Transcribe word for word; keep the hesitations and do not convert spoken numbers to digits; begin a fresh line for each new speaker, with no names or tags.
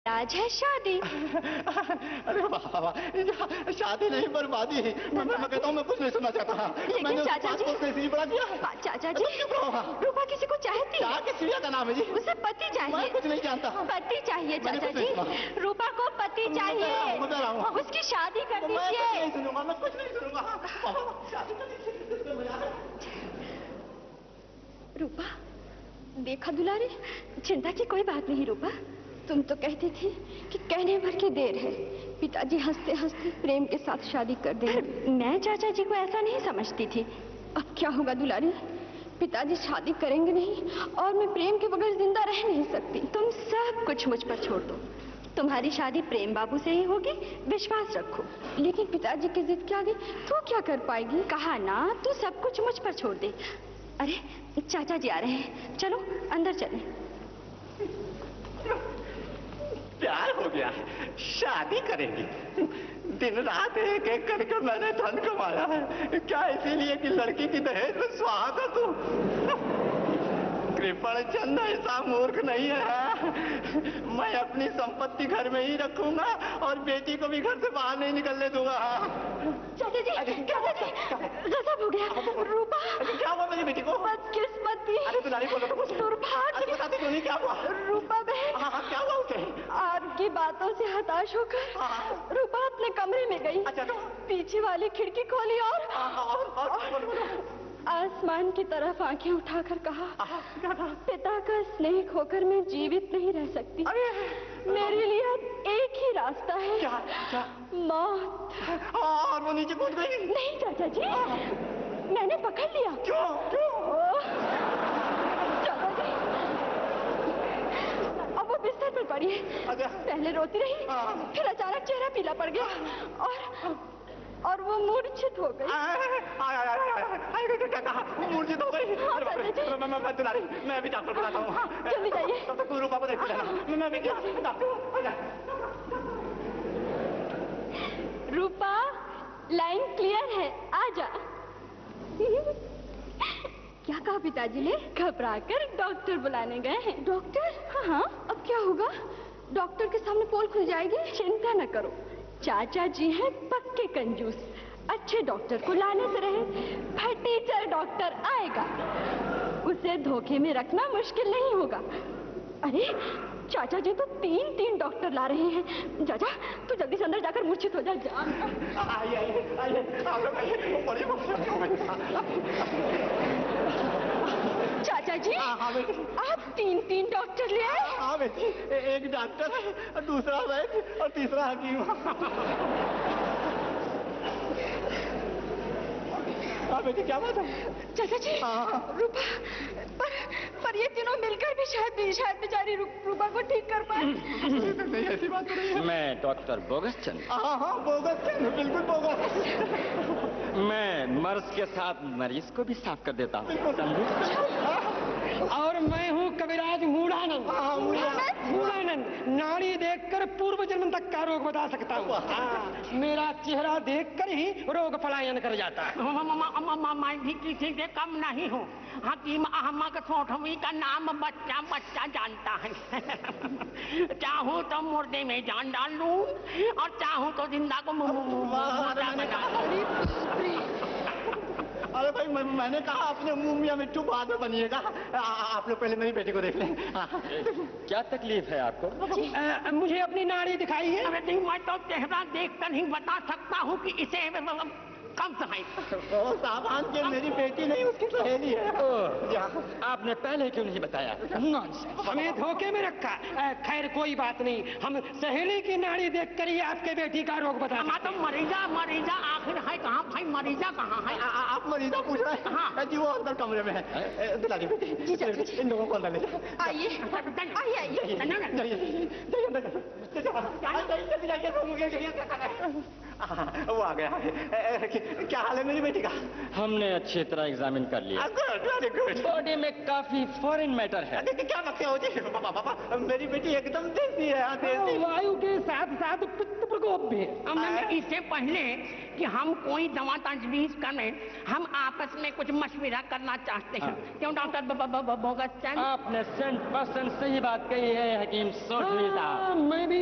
आज है शादी।
अरे बाबा, शादी नहीं बर्बादी। मैं मैं कहता हूँ मैं कुछ नहीं सुनना चाहता।
लेकिन चाचा जी
नहीं पड़ा दिया।
चाचा जी रूपा किसी को चाहती है।
क्या किसी का नाम है जी?
उसे पति चाहिए।
मैं कुछ नहीं जानता।
पति चाहिए चाचा जी, रूपा को पति चाहिए। उसकी शादी कर दीजिए।
मैं नहीं सुनूंगा, मैं कुछ नहीं सुनूंगा।
रूपा देखा दुलारी, चिंता की कोई बात नहीं। रूपा तुम तो कहती थी कि कहने भर की देर है, पिताजी हंसते हंसते प्रेम के साथ शादी कर देंगे। मैं चाचा जी को ऐसा नहीं समझती थी। अब क्या होगा दुलारी, पिताजी शादी करेंगे नहीं और मैं प्रेम के बगैर जिंदा रह नहीं सकती। तुम सब कुछ मुझ पर छोड़ दो, तुम्हारी शादी प्रेम बाबू से ही होगी, विश्वास रखो। लेकिन पिताजी की जिद के आगे तू क्या कर पाएगी? कहा ना तू सब कुछ मुझ पर छोड़ दे। अरे चाचा जी आ रहे हैं, चलो अंदर चलें।
प्यार हो गया, शादी करेंगे। दिन रात एक एक करके मैंने धन कमाया है, क्या इसीलिए कि लड़की की दहेज में सुहागा तू? कृपण चंद ऐसा मूर्ख नहीं है। मैं अपनी संपत्ति घर में ही रखूंगा और बेटी को भी घर से बाहर नहीं निकलने दूंगा।
चाचा जी, चाचा जी, गजब हो गया। रूपा
क्या हुआ मेरी बेटी को?
बदकिस्मती।
अरे तुलारी बोलो तो कुछ।
दुर्भाग्य।
बताती क्यों नहीं, क्या हुआ?
रूपा बहन।
हाँ, क्या हुआ उसे?
आपकी बातों से हताश होकर रूपा अपने कमरे में गई।
अच्छा तो?
पीछे वाली खिड़की खोली और,
और, और, और, और
आसमान की तरफ आंखें उठाकर कहा, पिता का स्नेह खोकर मैं जीवित नहीं रह सकती। मेरे लिए एक ही रास्ता है।
क्या? क्या?
मौत।
और वो नीचे कूद गई?
नहीं चाचा जी, मैंने पकड़ लिया।
क्यों? क्यों?
चाचा जी अब वो बिस्तर पर पड़ी है। पहले रोती रही, फिर अचानक चेहरा पीला पड़ गया और और वो मूर्छित हो गई।
मूर्छित हो गई? मैं मैं मैं तुला रही, मैं अभी डॉक्टर बुलाता हूँ।
जल्दी जाइए।
तब तक रूपा को देख लेना। मैं अभी
रूपा लाइन क्लियर है, आ जा। क्या कहा पिताजी ने? घबराकर डॉक्टर बुलाने गए हैं। डॉक्टर? हाँ हाँ, अब क्या होगा? डॉक्टर के सामने पोल खुल जाएगी। चिंता न करो, चाचा जी हैं पक्के कंजूस, अच्छे डॉक्टर को लाने से रहे। फटीचर डॉक्टर आएगा, उसे धोखे में रखना मुश्किल नहीं होगा। अरे चाचा जी तो तीन तीन डॉक्टर ला रहे हैं। जा जा, तू जल्दी से अंदर जाकर मूर्छित हो जा। जा
आइए आइए आइए, बड़ी
चाचा जी।
हाँ हाँ बेटी,
आप तीन तीन डॉक्टर ले आए?
हाँ बेटी, एक डॉक्टर है, दूसरा वैद्य और तीसरा हकीम। हाँ बेटी, क्या बात है?
चाचा जी,
हाँ।
रूपा पर पर ये तीनों मिलकर भी शायद शायद बेचारी रूपा को ठीक कर पाए।
नहीं, ऐसी बात तो नहीं है।
मैं डॉक्टर बोगस चंद।
हाँ हाँ, बोगस चंद, बिल्कुल बोगस।
मैं मर्ज के साथ मरीज को भी साफ कर देता हूँ।
और मैं हूँ कविराज मूढ़ानंद। मूढ़ानंद नाड़ी देखकर पूर्व जन्म तक का रोग बता सकता हूँ। मेरा चेहरा देखकर ही रोग पलायन कर जाता है।
मैं भी किसी से कम नहीं हूँ। हकीम अहमद सोठवी का नाम बच्चा बच्चा जानता है। चाहूँ तो मुर्दे में जान डाल लूं और चाहूँ तो जिंदा को मुर्दा बना दूं।
अरे भाई, मैं, मैंने कहा अपने मुंह मियां मिट्टू बाद में बनिएगा। आप लोग पहले मेरी बेटी को देख लें।
क्या तकलीफ है आपको?
आ, मुझे अपनी नाड़ी दिखाई है।
अरे नहीं, मैं तो चेहरा देखकर ही बता सकता हूँ कि इसे कम सहाय।
सामान के मेरी बेटी नहीं, उसकी सहेली है।
आपने पहले क्यों नहीं बताया?
हमें धोखे में रखा। खैर कोई बात नहीं, हम सहेली की नाड़ी देखकर ही आपके बेटी का रोग बता।
तो मरीजा मरीजा आखिर है कहाँ भाई? मरीजा कहाँ है?
आ, आ, आप मरीजा पूछ रहे हैं? हाँ जी, वो अंदर कमरे में है। दिलानी बेटी,
जी चाचा जी,
इन लोगों को अंदर ले जाओ।
आइए आइए आइए।
जल्दी जाइए तो मुझे वो आ गया है। क्या हाल है मेरी बेटी का?
हमने अच्छी तरह एग्जामिन कर लिया।
Good, very good.
बॉडी में काफी फॉरेन मैटर है।
क्या बकते हो जी? पापा पापा मेरी बेटी एकदम देसी है। हाँ, देसी।
वायु के साथ साथ पित्त प्रकोप भी है।
अब इससे पहले कि हम कोई दवा तजवीज करें, हम आपस में कुछ मशवरा करना चाहते हैं। क्यों डॉक्टर बोगस चंद?
आपने सेंट परसेंट सही बात कही है हकीम सोढी साहब।
मैं भी